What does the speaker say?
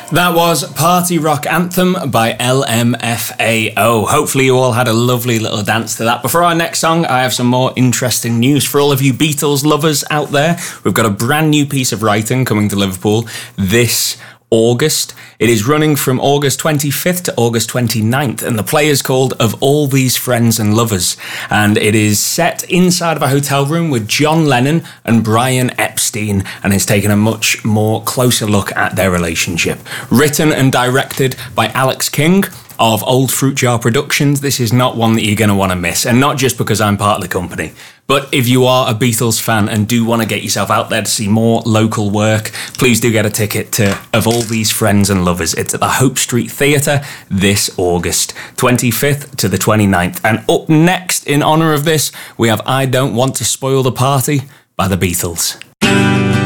That was Party Rock Anthem by LMFAO. Hopefully you all had a lovely little dance to that. Before our next song, I have some more interesting news for all of you Beatles lovers out there. We've got a brand new piece of writing coming to Liverpool this August. It is running from August 25th to August 29th, and the play is called Of All These Friends and Lovers, and it is set inside of a hotel room with John Lennon and Brian Epstein, and it's taken a much more closer look at their relationship. Written and directed by Alex King of Old Fruit Jar Productions. This is not one that you're going to want to miss, and not just because I'm part of the company, but if you are a Beatles fan and do want to get yourself out there to see more local work, please do get a ticket to Of All These Friends and Lovers. It's at the Hope Street Theatre this August 25th to the 29th. And up next, in honour of this, we have I Don't Want to Spoil the Party by the Beatles.